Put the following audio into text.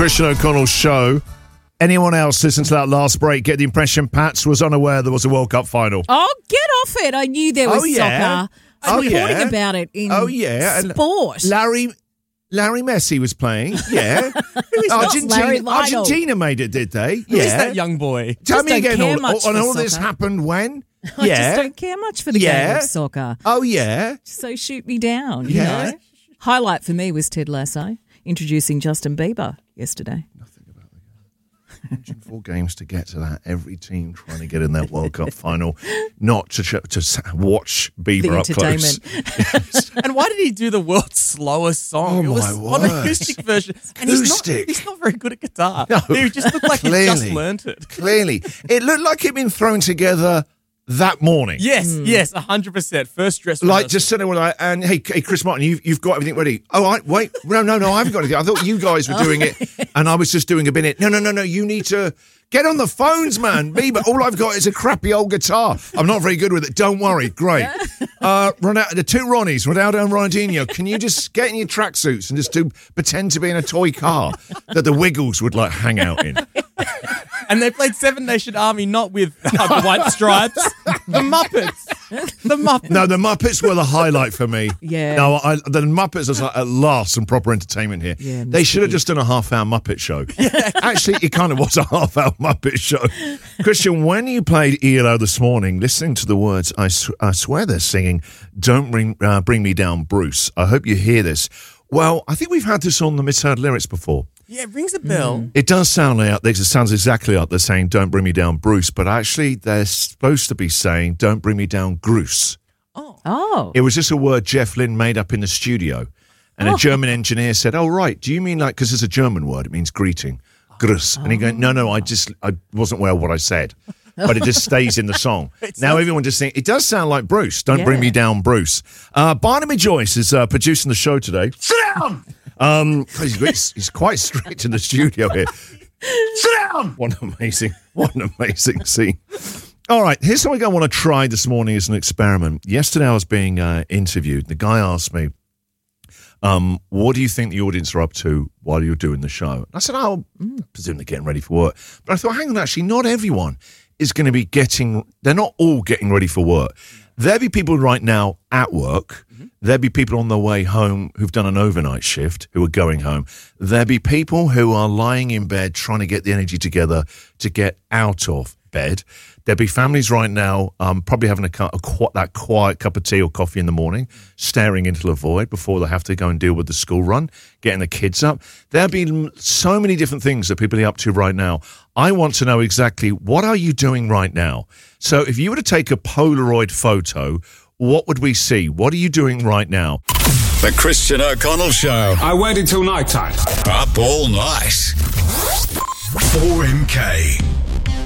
Christian O'Connell show. Anyone else listen to that last break get the impression Pats was unaware there was a World Cup final? Oh, get off it. I knew there was soccer. I was reporting about it in sport. Larry Messi was playing. Yeah. Argentina made it, did they? Who is that young boy? Tell me again, all this happened when? I just don't care much for the game of soccer. Oh, yeah. So shoot me down, you know. Highlight for me was Ted Lasso introducing Justin Bieber yesterday. Nothing about the game. 104 games to get to that. Every team trying to get in that World Cup final, not to watch Bieber up close. Yes. And why did he do the world's slowest song? Oh, it was my an acoustic version. And he's not very good at guitar. No, he just looked like he just learnt it. Clearly. It looked like it'd been thrown together that morning. Yes, 100%. First dress. Like, just sitting there like, and hey, Chris Martin, you've got everything ready. Oh, wait, no, I haven't got anything. I thought you guys were doing it, and I was just doing a bit. No, you need to get on the phones, man. Bieber, all I've got is a crappy old guitar. I'm not very good with it. Don't worry. Great. The two Ronnies, Ronaldo and Ronaldinho, can you just get in your tracksuits and just pretend to be in a toy car that the Wiggles would like hang out in? And they played Seven Nation Army not with the White Stripes, the Muppets. The Muppets. No, the Muppets were the highlight for me. Yeah. No, the Muppets was like, at last, some proper entertainment here. Yeah, they should have just done a half-hour Muppet show. Yeah. Actually, it kind of was a half-hour Muppet show. Christian, when you played ELO this morning, listening to the words, I swear they're singing, Don't Bring Me Down, Bruce. I hope you hear this. Well, I think we've had this on the Misheard Lyrics before. Yeah, it rings a bell. It does sound like it sounds exactly like they're saying "Don't bring me down, Bruce," but actually they're supposed to be saying "Don't bring me down, Gruce." Oh. It was just a word Jeff Lynne made up in the studio, and a German engineer said, "Oh, right. Do you mean like because it's a German word? It means greeting, Gruß." And he goes, "No, I wasn't aware of what I said." But it just stays in the song. Now everyone just thinks, it does sound like Bruce. Don't bring me down, Bruce. Barnaby Joyce is producing the show today. Sit down! He's quite strict in the studio here. Sit down! What an amazing scene. All right, here's something I want to try this morning as an experiment. Yesterday I was being interviewed. The guy asked me, what do you think the audience are up to while you're doing the show? And I said, I presume they're getting ready for work. But I thought, hang on, actually, not everyone is going to be they're not all getting ready for work. There'll be people right now at work. There'll be people on their way home who've done an overnight shift who are going home. There'll be people who are lying in bed trying to get the energy together to get out of bed. There'll be families right now probably having that quiet cup of tea or coffee in the morning, staring into the void before they have to go and deal with the school run, getting the kids up. There'll be so many different things that people are up to right now. I want to know exactly what are you doing right now? So if you were to take a Polaroid photo, what would we see? What are you doing right now? The Christian O'Connell Show. I waited till night time. Up all night. 4MK.